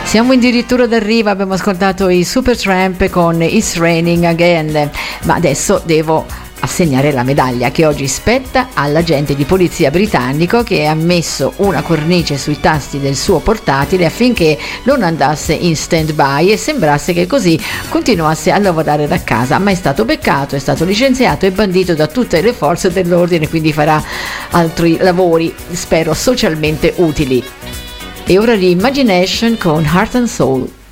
Siamo addirittura d'arrivo, abbiamo ascoltato i Supertramp con It's Raining Again, ma adesso devo assegnare la medaglia che oggi spetta all'agente di polizia britannico che ha messo una cornice sui tasti del suo portatile affinché non andasse in stand-by e sembrasse che così continuasse a lavorare da casa, ma è stato beccato, è stato licenziato e bandito da tutte le forze dell'ordine, quindi farà altri lavori, spero socialmente utili. E ora di Imagination con Heart and Soul.